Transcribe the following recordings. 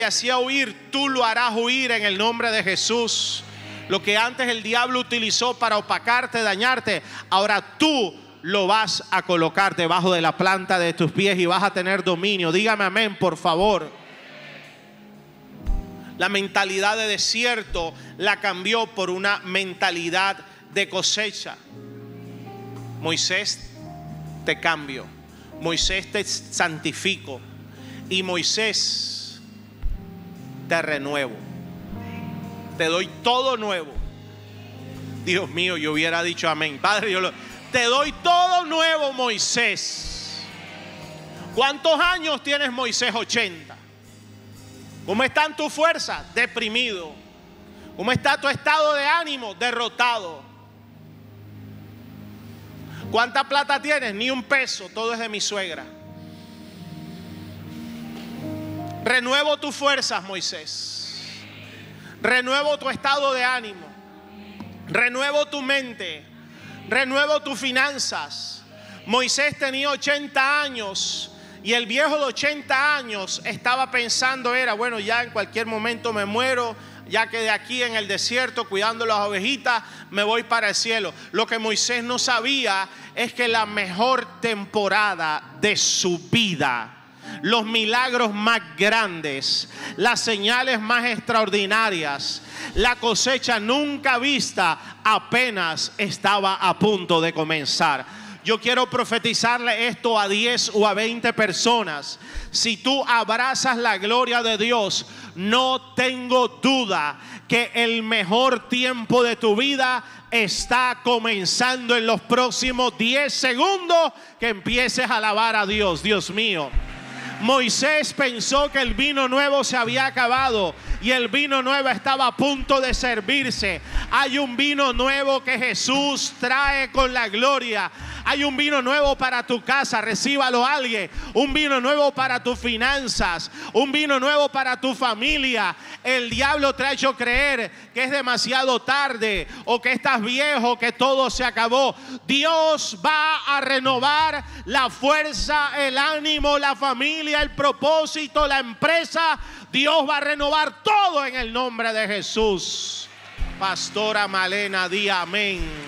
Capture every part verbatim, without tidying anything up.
hacía huir, tú lo harás huir en el nombre de Jesús. Lo que antes el diablo utilizó para opacarte, dañarte, ahora tú lo vas a colocar debajo de la planta de tus pies y vas a tener dominio. Dígame amén, por favor. La mentalidad de desierto la cambió por una mentalidad de cosecha. Moisés, te cambio. Moisés, te santifico. Y Moisés, te renuevo. Te doy todo nuevo. Dios mío, yo hubiera dicho amén. Padre, yo lo, te doy todo nuevo, Moisés. ¿Cuántos años tienes, Moisés? ochenta. ¿Cómo están tus fuerzas? Deprimido. ¿Cómo está tu estado de ánimo? Derrotado. ¿Cuánta plata tienes? Ni un peso, todo es de mi suegra. Renuevo tus fuerzas, Moisés. Renuevo tu estado de ánimo. Renuevo tu mente. Renuevo tus finanzas. Moisés tenía ochenta años y el viejo de ochenta años estaba pensando, era bueno, ya en cualquier momento me muero, ya que de aquí en el desierto cuidando las ovejitas me voy para el cielo. Lo que Moisés no sabía es que la mejor temporada de su vida, los milagros más grandes, las señales más extraordinarias, la cosecha nunca vista apenas estaba a punto de comenzar. Yo quiero profetizarle esto a diez o a veinte personas. Si tú abrazas la gloria de Dios, no tengo duda que el mejor tiempo de tu vida está comenzando en los próximos diez segundos que empieces a alabar a Dios. Dios mío. Moisés pensó que el vino nuevo se había acabado y el vino nuevo estaba a punto de servirse. Hay un vino nuevo que Jesús trae con la gloria. Hay un vino nuevo para tu casa, recíbalo alguien. Un vino nuevo para tus finanzas, un vino nuevo para tu familia. El diablo te ha hecho creer que es demasiado tarde o que estás viejo, que todo se acabó. Dios va a renovar la fuerza, el ánimo, la familia, el propósito, la empresa. Dios va a renovar todo en el nombre de Jesús. Pastora Malena, di amén.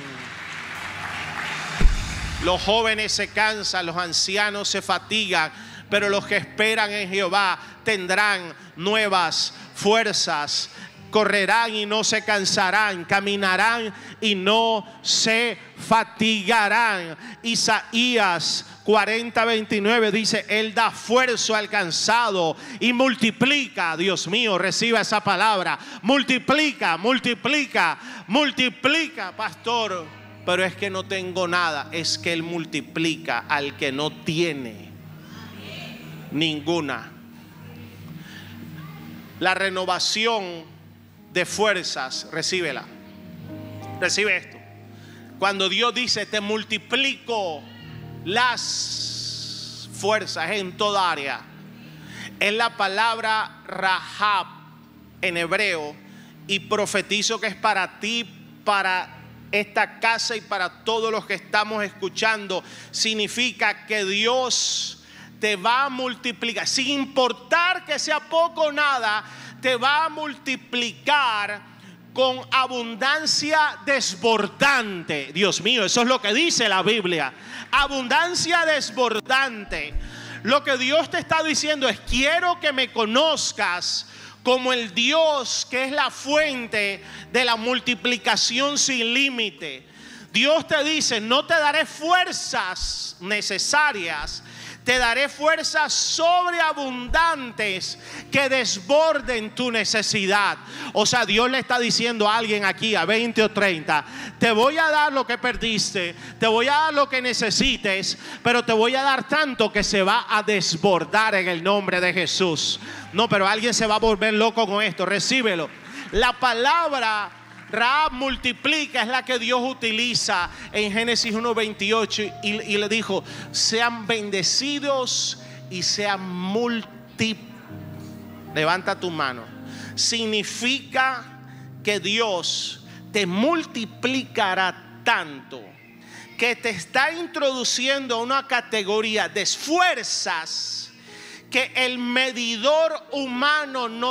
Los jóvenes se cansan, los ancianos se fatigan, pero los que esperan en Jehová tendrán nuevas fuerzas. Correrán y no se cansarán, caminarán y no se fatigarán. Isaías cuarenta, veintinueve dice: Él da fuerza al cansado y multiplica. Dios mío, reciba esa palabra. Multiplica, multiplica, multiplica, pastor. Pero es que no tengo nada. Es que Él multiplica al que no tiene ninguna. La renovación de fuerzas, recíbela. Recibe esto. Cuando Dios dice: te multiplico las fuerzas en toda área, es la palabra Rahab en hebreo, y profetizo que es para ti, para esta casa y para todos los que estamos escuchando. Significa que Dios te va a multiplicar, sin importar que sea poco o nada, te va a multiplicar con abundancia desbordante. Dios mío, eso es lo que dice la Biblia. Abundancia desbordante. Lo que Dios te está diciendo es: quiero que me conozcas como el Dios que es la fuente de la multiplicación sin límite. Dios te dice: no te daré fuerzas necesarias, te daré fuerzas sobreabundantes que desborden tu necesidad. O sea, Dios le está diciendo a alguien aquí, a veinte o treinta: te voy a dar lo que perdiste, te voy a dar lo que necesites, pero te voy a dar tanto que se va a desbordar en el nombre de Jesús. No, pero alguien se va a volver loco con esto. Recíbelo. La palabra Rahab, multiplica, es la que Dios utiliza en Génesis uno veintiocho, y, y le dijo: sean bendecidos y sean multiplicados. Levanta tu mano. Significa que Dios te multiplicará tanto que te está introduciendo a una categoría de fuerzas que el medidor humano no